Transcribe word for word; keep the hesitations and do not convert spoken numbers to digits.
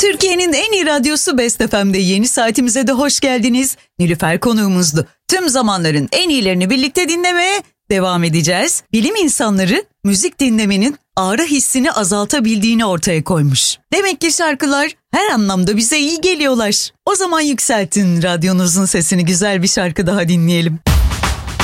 Türkiye'nin en iyi radyosu Best F M'de yeni saatimize de hoş geldiniz. Nilüfer konuğumuzdu. Tüm zamanların en iyilerini birlikte dinlemeye devam edeceğiz. Bilim insanları müzik dinlemenin ağrı hissini azaltabildiğini ortaya koymuş. Demek ki şarkılar her anlamda bize iyi geliyorlar. O zaman yükseltin radyonuzun sesini, güzel bir şarkı daha dinleyelim.